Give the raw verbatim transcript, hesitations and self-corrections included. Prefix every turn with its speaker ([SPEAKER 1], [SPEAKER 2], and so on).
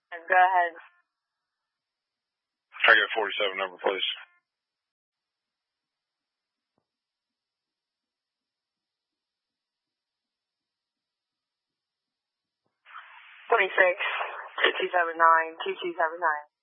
[SPEAKER 1] Go ahead.
[SPEAKER 2] I got forty-seven number, please.
[SPEAKER 1] twenty-six, two two seven nine, two two seven nine.